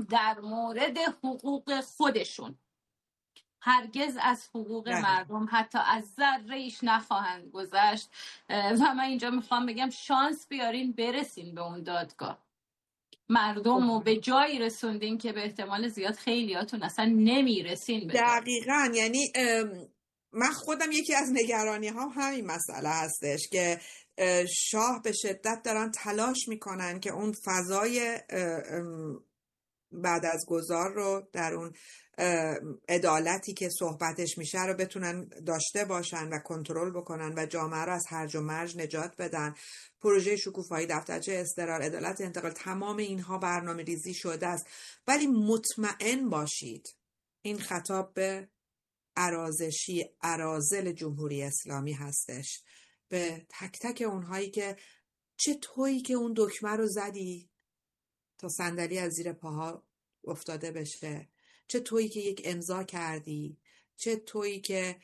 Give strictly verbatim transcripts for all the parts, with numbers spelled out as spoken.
در مورد حقوق خودشون. هرگز از حقوق نه. مردم حتی از ذره ایش نخواهند گذشت و من اینجا میخوام بگم شانس بیارین برسین به اون دادگاه. مردم رو به جایی رسوندین که به احتمال زیاد خیلیاتون اصلا نمیرسین به دادگاه. دقیقاً. یعنی من خودم یکی از نگرانی ها همین مسئله هستش که شاه به شدت دارن تلاش میکنن که اون فضای بعد از گذار رو در اون عدالتی که صحبتش میشه رو بتونن داشته باشن و کنترل بکنن و جامعه رو از هرج و مرج نجات بدن. پروژه شکوفایی، دفترچه اضطرار، عدالت انتقال، تمام اینها برنامه ریزی شده است. ولی مطمئن باشید این خطاب به ارازشی اراذل جمهوری اسلامی هستش، به تک تک اونهایی که چه تویی که اون دکمه رو زدی تا صندلی از زیر پاها افتاده بشه، چه تویی که یک امضا کردی، چه تویی که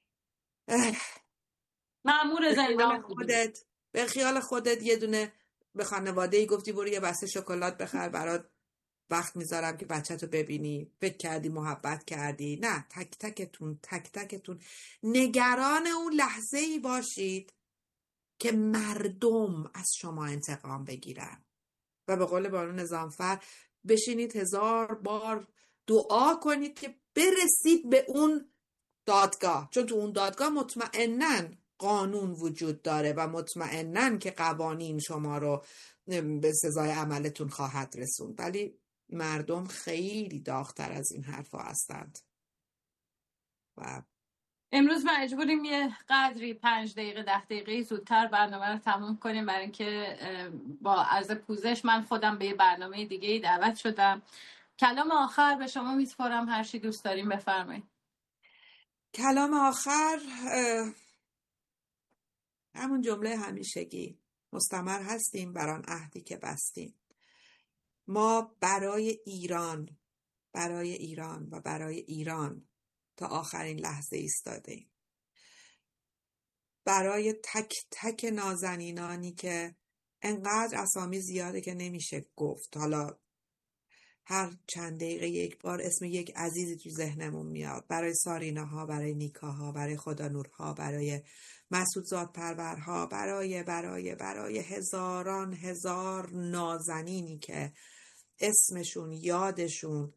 مأمور زندان خودت به خیال خودت یه دونه به خانواده‌ای گفتی برو یه بسته شکلات بخر برات وقت میذارم که بچه‌تو ببینی، فکر کردی محبت کردی. نه، تک تکتون تک تکتون نگران اون لحظه‌ای باشید که مردم از شما انتقام بگیرن و به قول بانو نظامفر بشینید هزار بار دعا کنید که برسید به اون دادگاه، چون تو اون دادگاه مطمئناً قانون وجود داره و مطمئناً که قوانین شما رو به سزای عملتون خواهد رسوند. ولی مردم خیلی داغ‌تر از این حرفا هستند و امروز مجبوریم یه قدری پنج دقیقه ده دقیقه زودتر برنامه رو تموم کنیم برای اینکه با عرض پوزش من خودم به یه برنامه دیگه دعوت شدم. کلام آخر به شما میسپارم، هر چی دوست داریم بفرمایید. کلام آخر همون جمله همیشگی، مستمر هستیم بر آن عهدی که بستیم. ما برای ایران برای ایران و برای ایران تا آخرین لحظه ایستادیم. برای تک تک نازنینانی که انقدر اسامی زیاده که نمیشه گفت، حالا هر چند دقیقه یک بار اسم یک عزیزی تو ذهنمون میاد، برای ساریناها، برای نیکاها، برای خدا نورها، برای مسعود زادپرورها، برای برای برای هزاران هزار نازنینی که اسمشون، یادشون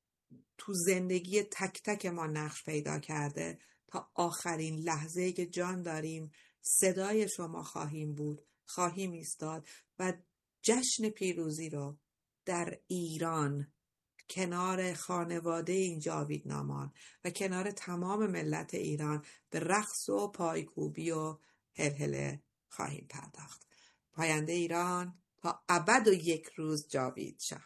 تو زندگی تک تک ما نقش پیدا کرده. تا آخرین لحظه‌ای که جان داریم صدای شما خواهیم بود، خواهیم ایستاد و جشن پیروزی رو در ایران کنار خانواده این جاویدنامان و کنار تمام ملت ایران به رقص و پایکوبی و هلهله خواهیم پرداخت. پاینده ایران تا ابد و یک روز جاوید شاه.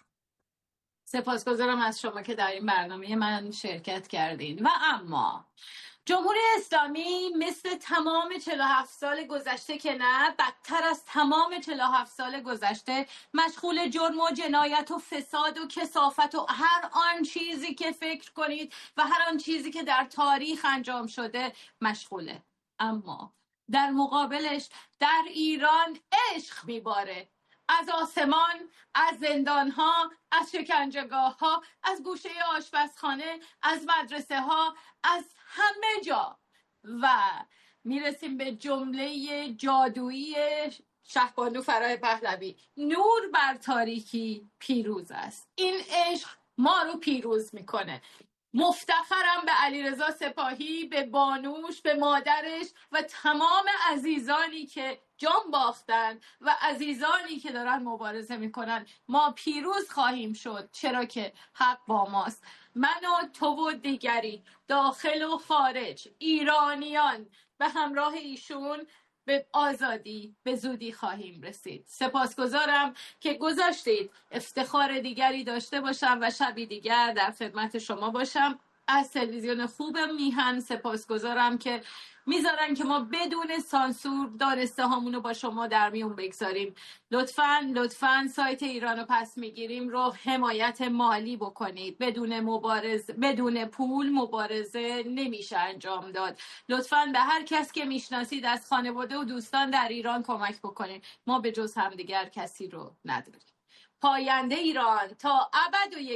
سپاسگزارم از شما که در این برنامه من شرکت کردین. و اما جمهوری اسلامی مثل تمام چهل و هفت سال گذشته که نه، بدتر از تمام چهل و هفت سال گذشته مشغول جرم و جنایت و فساد و کثافت و هر آن چیزی که فکر کنید و هر آن چیزی که در تاریخ انجام شده مشغوله. اما در مقابلش در ایران عشق میباره، از آسمان، از زندان‌ها، از شکنجهگاه‌ها، از گوشه آشپزخانه، از مدرسه ها، از همه جا. و میرسیم به جمله جادویی شهبانو فراه پهلوی: نور بر تاریکی پیروز است. این عشق ما رو پیروز میکنه. مفتخرم به علیرضا سپاهی، به بانوش، به مادرش و تمام عزیزانی که جان باختن و عزیزانی که دارن مبارزه میکنن. ما پیروز خواهیم شد، چرا که حق با ماست. من و تو و دیگری، داخل و خارج، ایرانیان به همراه ایشون به آزادی به زودی خواهیم رسید. سپاسگزارم که گذاشتید افتخار دیگری داشته باشم و شبی دیگر در خدمت شما باشم. از تلویزیون خوب میهن سپاسگزارم که میذارن که ما بدون سانسور دانسته هامونو با شما در میون بگذاریم. لطفاً لطفاً سایت ایرانو پس میگیریم رو حمایت مالی بکنید. بدون مبارزه، بدون پول مبارزه نمیشه انجام داد. لطفاً به هر کس که میشناسید از خانواده و دوستان در ایران کمک بکنید. ما به جز همدیگر کسی رو نداریم. پاینده ایران تا ابد و